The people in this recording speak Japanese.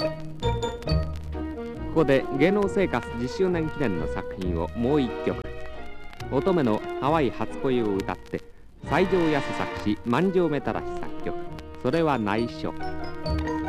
ここで芸能生活10周年記念の作品をもう一曲。乙女のハワイ初恋を歌って西条康作詞、万丈目正作曲、それは内緒。